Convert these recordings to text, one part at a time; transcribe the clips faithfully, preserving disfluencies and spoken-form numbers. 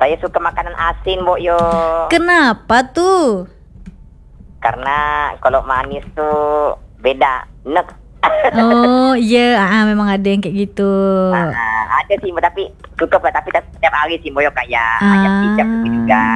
Saya suka makanan asin, Mbok Yo. Kenapa tuh? Karena kalau manis tuh beda, nek. Oh iya, ah, memang ada yang kayak gitu. Ah, ada sih, tapi suka pula, tapi tak setiap hari sih, Mbok Yo, kayak Ah. ayam hijab itu juga.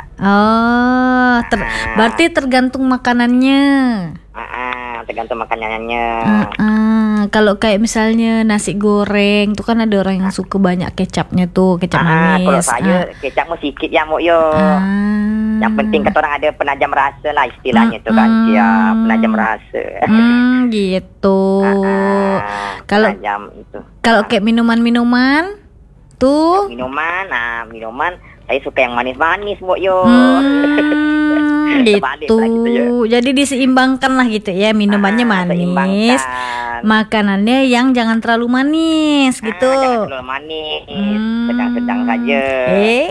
Oh, ter- Ah. berarti tergantung makanannya. Ah, ah, tergantung makanannya. Ah, ah. Kalau kayak misalnya nasi goreng tuh kan ada orang yang suka banyak kecapnya tuh, kecap Ah, manis. kalau saya Ah. kecapmu sedikit ya, Mbok Yo. Ah. Yang penting kata orang ada penajam rasa lah istilahnya tuh kan, Mm-mm. ya penajam rasa. Hmm, gitu. Ah, Kalau penajam itu. kalau kayak minuman-minuman tuh. Minuman, nah minuman saya suka yang manis-manis, Mbok Yo. Hmm, Terbalik gitu. lah gitu ya. Jadi diseimbangkan lah gitu ya, minumannya Ah, manis, seimbangkan. makanannya yang jangan terlalu manis Ah, gitu. jangan terlalu manis, Hmm. sedang-sedang saja. Eh.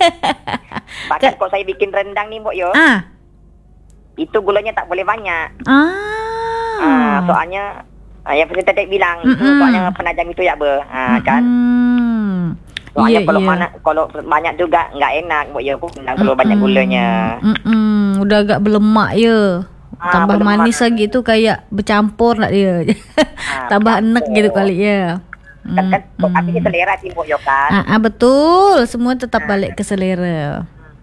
Bahkan kalau saya bikin rendang nih, Mbok Yo, ah. itu gulanya tak boleh banyak. Ah. Ah, soalnya ah, yang Presiden tadi bilang itu Mm-mm. soalnya penajam itu ya, Be. Ah, kan. Hmm. Soalnya Iya, kalau iya. mana kalau banyak juga nggak enak, Mbok Yo, kalau banyak gulanya. Mm-mm. Udah agak berlemak ya. Ah, Tambah berlemak. manis lagi tu kayak bercampur nak dia. Tambah enek bercampur. gitu kali ya. Kan, kan Mm-mm. tapi ini selera sih, Mbok Yo, kan. Ah, ah, betul, semua tetap balik ke selera.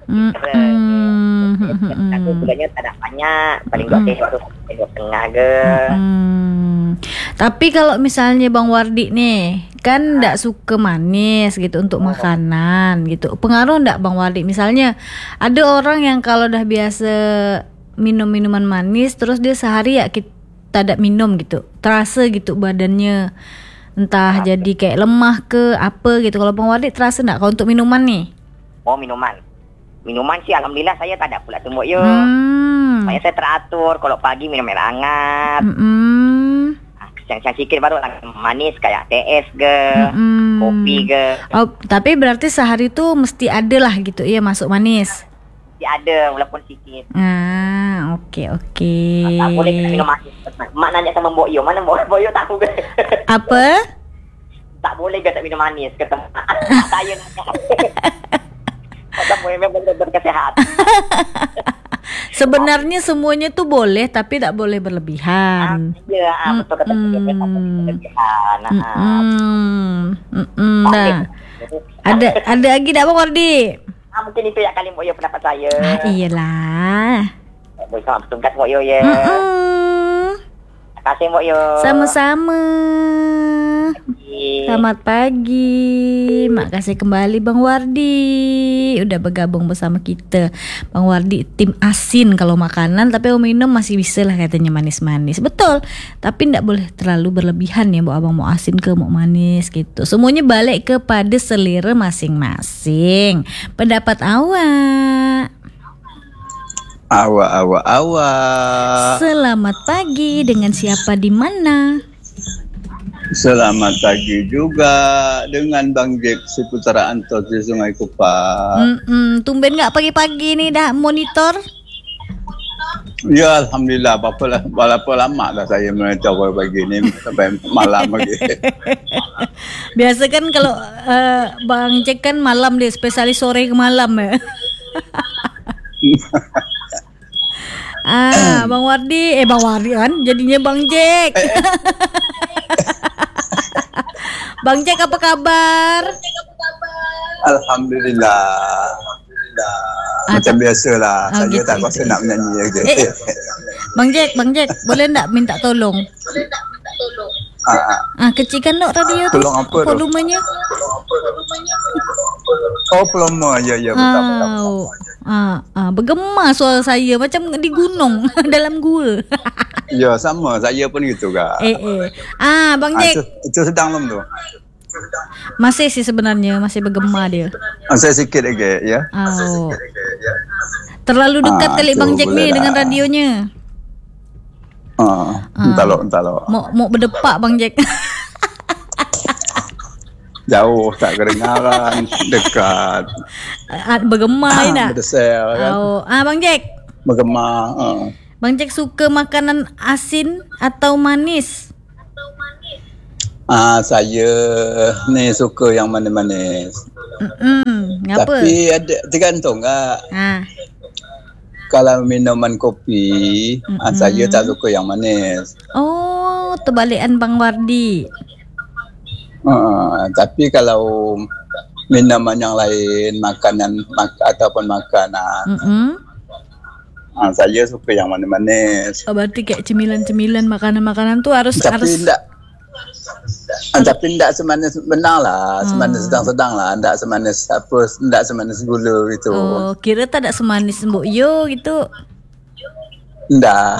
Mm-mm. Tapi gulanya tak ada banyak, paling dua sendok tu sendok tengah ke. Hmm. Tapi kalau misalnya Bang Wardi nih kan ndak suka manis gitu untuk makanan gitu. Pengaruh ndak Bang Wardi? Misalnya ada orang yang kalau dah biasa minum minuman manis terus dia sehari ya kita tak minum gitu. Terasa gitu badannya entah jadi kayak lemah ke apa gitu. Kalau Bang Wardi terasa ndak kalau untuk minuman nih? Oh, minuman. Minuman sih alhamdulillah saya tak ada pula tu, Mbok Yo. Hmm. Saya saya teratur, kalau pagi minum air hangat. Mm-mm. Siang-siang sikit baru lah manis kayak teh es ke, Mm-mm. kopi ke. Oh, tapi berarti sehari tuh mesti ada lah gitu ya masuk manis. Dia ada walaupun sikit. Ah, oke oke. Tak boleh kena minum manis. Mak nanya sama Mbok Yo, mana Mbok Mbok Yo tahu ke? Apa? Tak boleh ke tak minum manis, kata mak. Saya nanya. Tak boleh, memang benar-benar kesehatan. Sebenarnya semuanya tuh boleh tapi tak boleh berlebihan. Ya, ah, betul kata Mbok Yo, memang berlebihan. Ah. Mm-mm. Mm-mm. Nah, ada ada lagi tak Bang Wardi? Ah, mungkin itu ya kali Mbok Yo pendapat saya. Ah, iyalah. Mbok Yo sangat bertugas Mbok Yo ya. Mm-mm. Terima kasih Mbok Yo. Sama-sama. Iya. Selamat pagi. Makasih kembali Bang Wardi udah bergabung bersama kita. Bang Wardi tim asin kalau makanan, tapi kalau minum masih bisa lah katanya manis-manis. Betul. Tapi tidak boleh terlalu berlebihan ya, Bu Abang mau asin ke mau manis gitu. Semuanya balik kepada selera masing-masing. Pendapat awak. Awak, awak, awak. Selamat pagi, dengan siapa di mana? Selamat pagi juga dengan Bang Jack Seputara Antos di Sungai Kupang. Mm-mm, tumben nggak pagi-pagi nih dah monitor? Ya Alhamdulillah, apa berapa lama dah saya monitor pagi ni sampai malam lagi. Biasa kan kalau uh, Bang Jack kan malam dia, spesialis sore ke malam ya. Ah, Bang Wardi, eh Bang Wardi kan jadinya Bang Jack. Bang Jack apa kabar? Alhamdulillah. Alhamdulillah. Ah, Macam tak- biasalah, Ah, saya gitu, tak gitu. kuasa nak menyanyi lagi. Eh, eh. Bang Jack, Bang Jack, boleh enggak minta tolong? Ah, ah. Ah, kecilkan dok radio tu. Tolong apa tu? Volumenya. Oh, pelama. Ya, ya, betul, betul. Oh. Ah, ah, bergema suara saya macam di gunung dalam gua. Ya, sama. Saya pun gitu kak. eh eh. Ah, Bang Ah, Jack. itu, itu sedang belum tu? Masih sih sebenarnya, masih bergema dia. Ah, saya sikit lagi, ya. Oh. Terlalu dekat Ah, kali tu Bang Jack ni boleh dengan lah. radionya. Ah, entah lo, entah lo. Mau mau berdepak Bang Jack. Jauh, tak kedengaran, dekat. Ah, bergema Ah, ya nak? berdesel kan. Oh, ah Bang Jack. Bergema. ah. Bang Jack suka makanan asin atau manis? Ah, saya ni suka yang manis-manis. Mm-mm. Ngapa? Tapi ada tergantung kak. Ha. Kalau minuman kopi, ah, saya tak suka yang manis. Oh, terbalikan Bang Wardi. Uh, tapi kalau minuman yang lain, makanan mak- ataupun makanan, Mm-mm. ah, saya suka yang manis-manis. Oh, berarti kayak cemilan-cemilan makanan-makanan tuh harus Tapi harus tidak, ah, tapi tidak semanis benar lah, semanis sedang-sedang lah, tidak semanis apa, tidak semanis gula gitu. Oh, kira tak ada semanis Mbok Yo gitu. Tidak.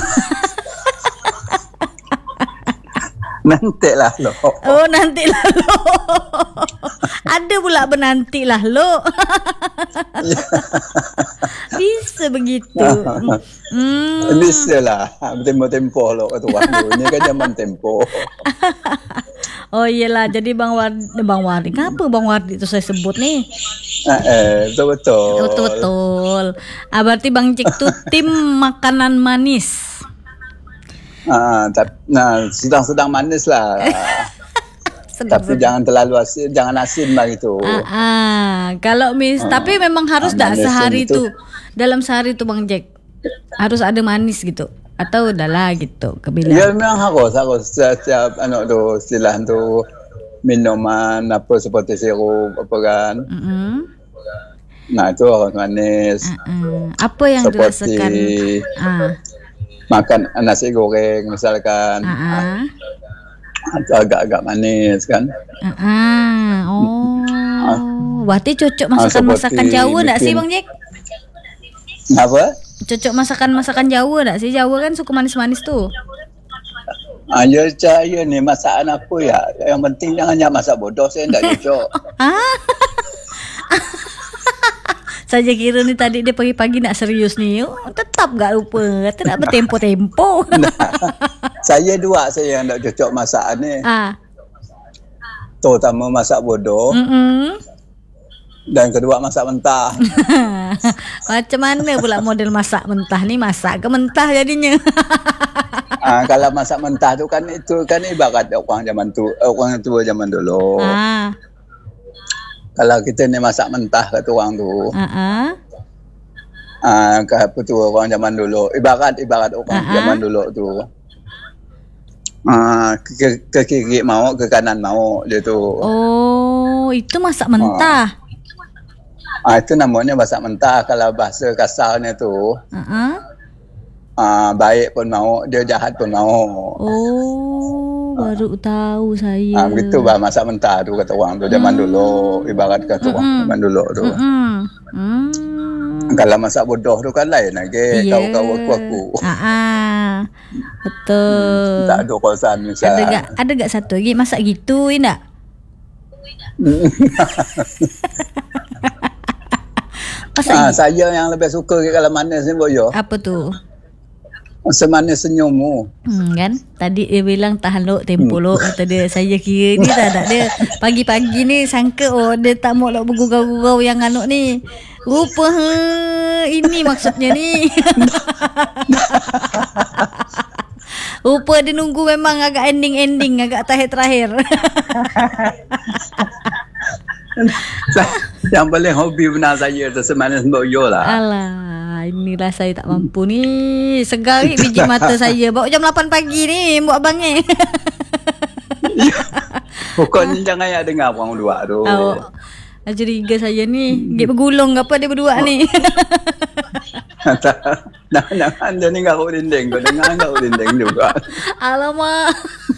Nanti lah lo. Oh, nantilah lo. Ada pula benantilah lo. Bisa begitu. Hmm. Bisa lah, tempo-tempo lo kata orang tu. Ini kan zaman tempo. Oh iyalah, jadi Bang Wardi, Bang Wardi, kenapa Bang Wardi itu saya sebut nih? Ah, eh, betul-betul. Betul-betul. Ah, berarti Bang Jack tuh tim makanan manis. Ah, tapi, nah, sedang-sedang manis lah. Tapi jangan terlalu asin, jangan asin lah gitu. Ah, ah. Kalau mis, tapi memang harus Ah, dah manis sehari itu. tuh, dalam sehari tuh Bang Jack harus ada manis gitu, atau udahlah gitu Ya kebilang. memang harus, harus setiap anak tu istilah tu minuman apa seperti sirup apa kan. Mm-mm. Nah itu harus manis. Ah, ah. Apa yang Seperti dirasakan? Ah, makan nasi goreng misalkan, ah, ah. atau agak-agak manis kan. Ah, ah. Oh, berarti cocok masakan-masakan seperti Jawa enggak sih bikin- Bang Jack? Apa? Cocok masakan-masakan Jawa enggak sih? Jawa kan suka manis-manis tuh. Ah, ya saya ni masakan apa ya? Yang penting jangan jangan masak bodoh, saya tak cocok. Ah. Saya kira ni tadi dia pagi-pagi nak serius ni. Oh, tetap gak lupa. Kata nak bertempo-tempo. Saya dua saya yang tak cocok masakan ni. Ah. Terutama masak bodoh Mm-mm. dan kedua masak mentah. Macam mana pula model masak mentah ni? Masak ke mentah jadinya? Ah, kalau masak mentah tu kan itu kan ibarat orang zaman tu, orang tua zaman dulu. Ah. Kalau kita ni masak mentah kata orang tu, Ah. Ah. ah, ke apa tu orang zaman dulu, ibarat ibarat orang Ah, ah. zaman dulu tu. Ah, ke, ke kiri mau, ke kanan mau dia tu. Oh, itu masak mentah. Ah, itu namanya masak mentah. Kalau bahasa kasarnya tu, Ah. Ah. ah, baik pun mau, dia jahat pun mau. Oh, baru tahu saya. Ah, begitu bah masak mentah tu kata orang tu zaman dulu, ibarat kata orang zaman dulu tu. Mm-mm. Hmm. Kalau masak bodoh tu kan lain lagi. Iya. Kau-kau aku-aku. Ah, ah. Betul. Tak ada kosan misal. Ada gak ada gak satu lagi masak gitu indak? Masak Ah, gitu. saya yang lebih suka kalau manis ni boyo. Apa tu? Semanis senyummu. Hmm, kan tadi dia bilang tahan lo tempo lo kata dia. Saya kira ni tak ada dia pagi-pagi ni sangka oh dia tak mau lo bergurau-gurau yang anu ni. Rupa he, ini maksudnya ni. Rupa dia nunggu memang agak ending-ending, agak terakhir-terakhir. Yang paling hobi benar saya tu semanis boyo lah. Alah, inilah saya tak mampu ni. Segar ni biji mata saya. Bawa jam lapan pagi ni buat abang ni. Pokoknya jangan ya dengar orang dua tu. Oh. Curiga saya ni. Gip bergulung ke apa dia berdua ni. Jangan dia ni kau dinding. Kau dengar kau dinding juga. Alamak.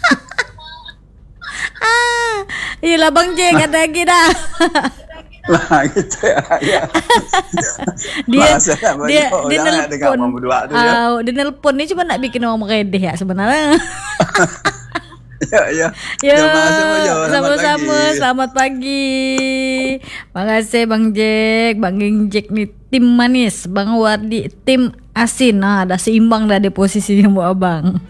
ah, yelah Bang Jack kata lagi dah. Lah gitu ya. ya. dia Masalah dia boyo. dia Jangan dengar nelpon. orang berdua tu ya. Ah, dia nelpon ni cuma nak bikin orang meredeh ya sebenarnya. Ya, ya. Ya, Terima kasih boyo. Selamat sama-sama. pagi. Selamat pagi. Makasih Bang Jack. Bang Jack ni tim manis. Bang Wardi tim asin. Ah, dah seimbang dah dia posisinya buat abang.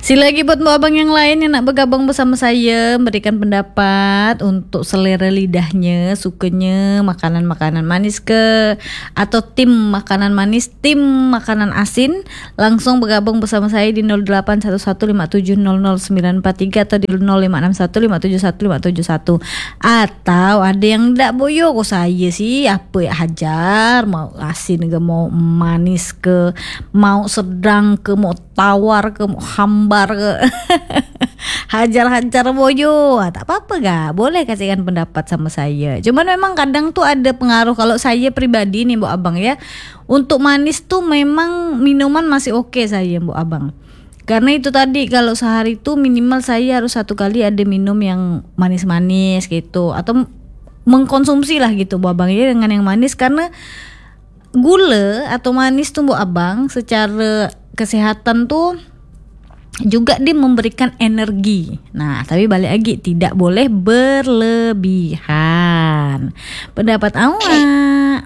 Sila lagi buat mbak abang yang lain yang nak bergabung bersama saya, berikan pendapat untuk selera lidahnya, sukanya makanan-makanan manis ke atau tim makanan manis, tim makanan asin, langsung bergabung bersama saya di nol delapan satu satu lima tujuh nol nol sembilan empat tiga atau di nol lima enam satu lima tujuh satu lima tujuh satu. Atau ada yang ndak boyo kok saya sih apa ya hajar, mau asin ke mau manis ke mau sedang ke mau tawar ke mau hambar ke hajar-hajar boyo, ah, tak apa-apa gak, boleh kasihkan pendapat sama saya. Cuman memang kadang tuh ada pengaruh. Kalau saya pribadi nih Bu Abang ya, untuk manis tuh memang minuman masih oke saya Bu Abang. Karena itu tadi kalau sehari itu minimal saya harus satu kali ada minum yang manis-manis gitu, atau mengkonsumsi lah gitu Bu Abang ya dengan yang manis. Karena gula atau manis tuh Bu Abang secara kesehatan tuh juga dia memberikan energi. Nah, tapi balik lagi tidak boleh berlebihan. Pendapat awak?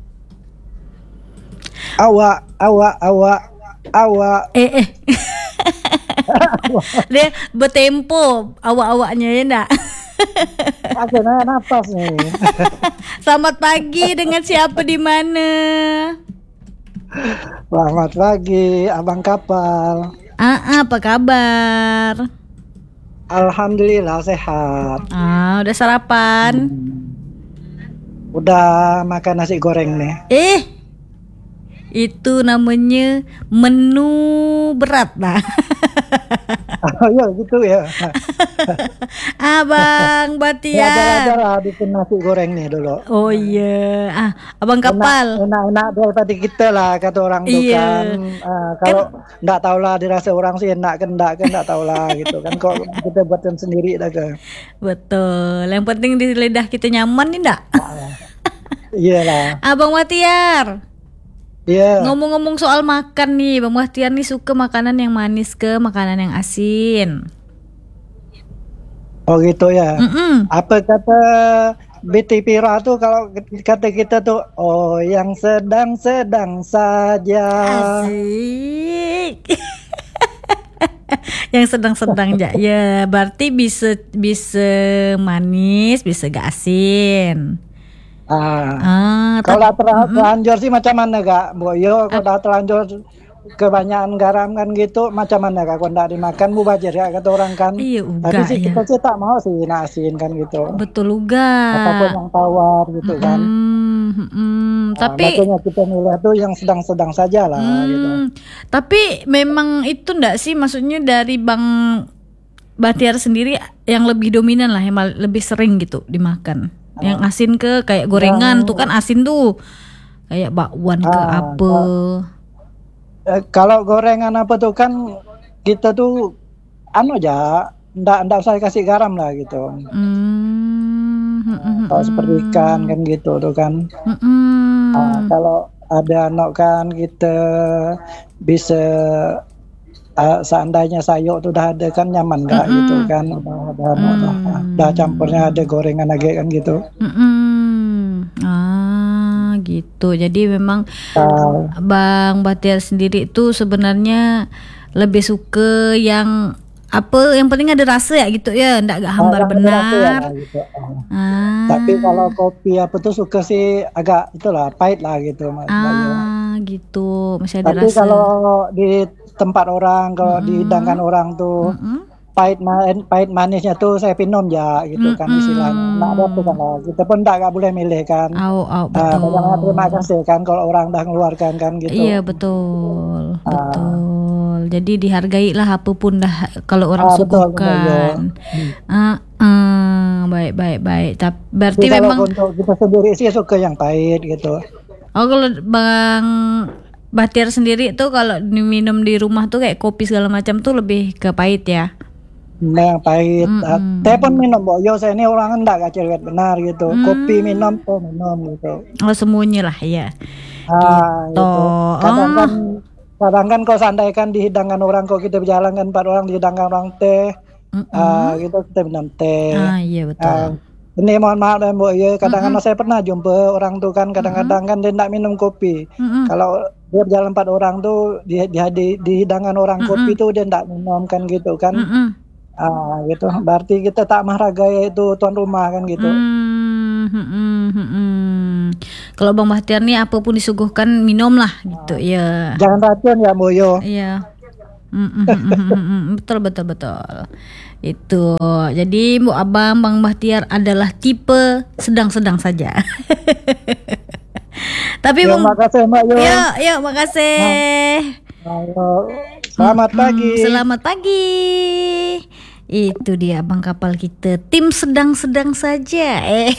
Awak, awak, awak, awak. Eh, eh. Dia bertempo awak-awaknya ya enggak? Aku nak nafas nih. Selamat pagi, dengan siapa di mana? Selamat pagi, Abang Kapal. Ah, apa kabar? Alhamdulillah sehat. Ah, udah sarapan? Udah makan nasi goreng nih. Eh, itu namanya menu berat lah. Oh ya gitu ya. Abang Batiar. Belajar lah bikin nasi goreng nih dulu. Oh iya, ah, Abang Kapal. Enak-enak daripada kita lah kata orang tuh Iya. kan. Uh, kalau ndak tahu lah dirasa orang sih enak kan ndak kan ndak tahu lah gitu kan. Kok kita buatkan sendiri dah ke. Betul. Yang penting di lidah kita nyaman nih ndak? Iyalah. Abang Batiar. Iya. Ngomong-ngomong soal makan nih, Bang Bahtiar nih suka makanan yang manis ke makanan yang asin? Oh gitu ya. Mm-mm. Apa kata B T Pira tuh kalau kata kita tuh oh yang sedang-sedang saja. Asik. Yang sedang-sedang aja. Ya, berarti bisa bisa manis, bisa gak asin. Ah. Ah, Kalau dah tapi- terla- terlanjur sih macam mana kak? Boyo kalau dah terlanjur kebanyakan garam kan gitu macam mana kak? Kalau ndak dimakan bu bajer ya kata orang kan. Iya, Tapi uga, sih ya. kita sih tak mau sih nasin kan gitu. betul juga. Apapun yang tawar gitu kan. Mm, mm, mm. Nah, Tapi makanya kita milih tuh yang sedang-sedang saja lah gitu. Hmm, tapi memang itu ndak sih maksudnya dari Bang Bahtiar sendiri yang lebih dominan lah, yang mal- lebih sering gitu dimakan. Yang asin ke kayak gorengan tuh kan asin tuh. Kayak bakwan ke Ah, apa. Eh, kalau gorengan apa tuh kan kita tuh anu aja ndak ndak usah kasih garam lah gitu. Hmm, hmm, hmm, Kalau seperti ikan kan gitu tuh kan. hmm, hmm. Ah, kalau ada anak kan kita bisa ah, seandainya sayur tuh udah ada kan nyaman nggak gitu kan udah ada anak dah, dah campurnya ada gorengan lagi kan gitu. Mm-mm. Ah, gitu. Jadi memang Ah, Bang Bahtiar sendiri itu sebenarnya lebih suka yang apa? Yang penting ada rasa ya gitu ya, ndak gak hambar yang ada rasa ya benar. lah gitu. Ah. Ah, Tapi kalau kopi apa tuh suka sih agak itulah pahit lah gitu Mas Bayu. ah, gitu. Masih ada Tapi rasa. kalau di tempat orang kalau dihidangkan orang tuh Mm-mm. pahit ma- pahit manisnya tuh saya minum ya gitu kan istilahnya. Nggak ada apa kan lah. Kita pun tak nggak boleh milih kan. Au, au, Ah, betul. bagaimana terima kasih kan kalau orang dah mengeluarkan kan gitu. Iya betul, betul. Jadi dihargai lah apapun dah kalau orang Ah, betul, suguhkan. betul. Ah, ah, baik baik baik. Tapi berarti Jadi kalau memang. untuk kita sendiri sih suka yang pahit gitu. Oh, kalau Bang Bahtiar sendiri tuh kalau minum di rumah tuh kayak kopi segala macam tuh lebih ke pahit ya. Nah, yang pahit. Ah, saya pun minum, boyo saya ini orang enggak gak cerewet benar gitu. Kopi minum tuh minum gitu. Oh, semuanya lah ya. Ah, Gitu. gitu. Kadang Oh. kan, kadang kan kau sandaikan dihidangkan orang, kau kita berjalan kan empat orang dihidangkan orang teh, ah, gitu kita minum teh. Ah, iya betul. Ah, Ini mohon maaf dan Bu, ya kadang-kadang saya pernah jumpa orang tuh kan kadang-kadang kan dia tidak minum kopi. Mm-mm. Kalau dia berjalan empat orang tuh di di, di, di hidangan orang kopi tuh dia tidak minum kan gitu kan. Mm-mm. Ah gitu. Berarti kita tak menghargai itu tuan rumah kan gitu. Hmm, hmm, hmm, hmm, hmm. Kalau Bang Bahtiar nih apapun disuguhkan minum lah gitu ya. Jangan racun ya Bu yo. Iya. Mm, mm, mm, mm, mm, mm. Betul betul betul. Itu. Jadi Bu Abang Bang Bahtiar adalah tipe sedang-sedang saja. Tapi Ya, Bang, makasih Mbak Yo. ya, ya makasih. Ayo. Selamat Hmm, pagi. Selamat pagi. Itu dia abang kapal kita, tim sedang-sedang saja. Eh,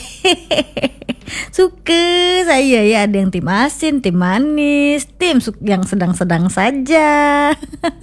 suka saya ya, ada yang tim asin, tim manis, tim su- yang sedang-sedang saja.